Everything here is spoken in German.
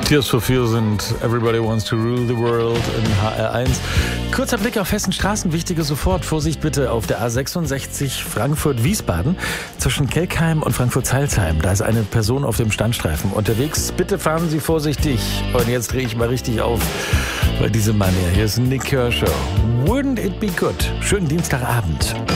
Tears for Fears und Everybody Wants to Rule the World in HR1. Kurzer Blick auf Hessens Straßen, wichtige sofort. Vorsicht bitte auf der A66 Frankfurt-Wiesbaden zwischen Kelkheim und Frankfurt-Zeilsheim. Da ist eine Person auf dem Standstreifen unterwegs. Bitte fahren Sie vorsichtig. Und jetzt drehe ich mal richtig auf bei diesem Mann hier. Hier ist Nik Kershaw. Wouldn't it be good? Schönen Dienstagabend.